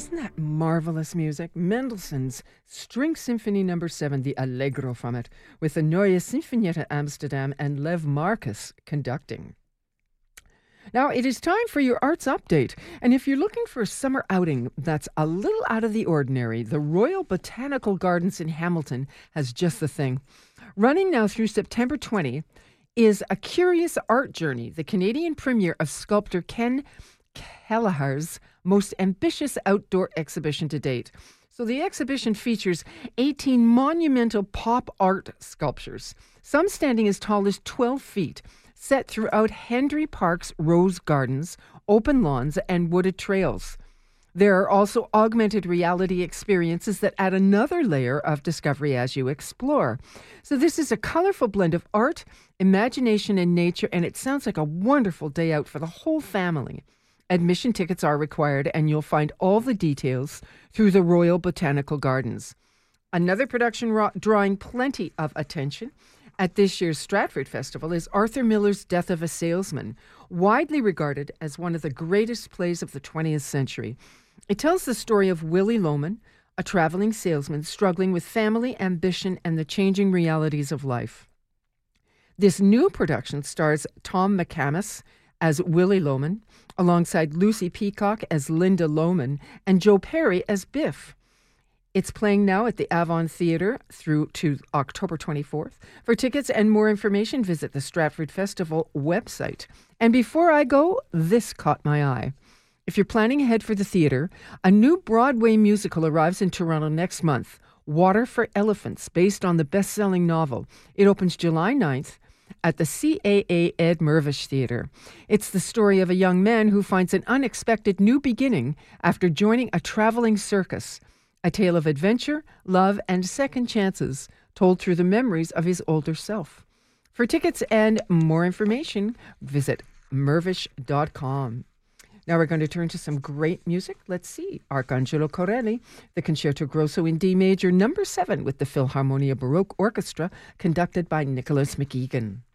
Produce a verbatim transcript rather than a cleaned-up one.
Isn't that marvelous music? Mendelssohn's String Symphony Number Seven, the Allegro from it, with the Neue Sinfonietta Amsterdam and Lev Marcus conducting. Now, it is time for your arts update. And if you're looking for a summer outing that's a little out of the ordinary, the Royal Botanical Gardens in Hamilton has just the thing. Running now through September twentieth is a curious art journey, the Canadian premiere of sculptor Ken Kelleher's most ambitious outdoor exhibition to date. So the exhibition features eighteen monumental pop art sculptures, some standing as tall as twelve feet, set throughout Hendry Park's rose gardens, open lawns, and wooded trails. There are also augmented reality experiences that add another layer of discovery as you explore. So this is a colorful blend of art, imagination, and nature, and it sounds like a wonderful day out for the whole family. Admission tickets are required, and you'll find all the details through the Royal Botanical Gardens. Another production ro- drawing plenty of attention at this year's Stratford Festival is Arthur Miller's Death of a Salesman, widely regarded as one of the greatest plays of the twentieth century. It tells the story of Willie Loman, a traveling salesman struggling with family, ambition, and the changing realities of life. This new production stars Tom McCamus as Willie Loman, alongside Lucy Peacock as Linda Loman, and Joe Perry as Biff. It's playing now at the Avon Theatre through to October twenty-fourth. For tickets and more information, visit the Stratford Festival website. And before I go, this caught my eye. If you're planning ahead for the theatre, a new Broadway musical arrives in Toronto next month, Water for Elephants, based on the best-selling novel. It opens July ninth at the C A A Ed Mirvish Theatre. It's the story of a young man who finds an unexpected new beginning after joining a traveling circus. A tale of adventure, love, and second chances, told through the memories of his older self. For tickets and more information, visit mirvish dot com. Now we're going to turn to some great music. Let's see. Arcangelo Corelli, the Concerto Grosso in D major, number seven, with the Philharmonia Baroque Orchestra, conducted by Nicholas McEgan.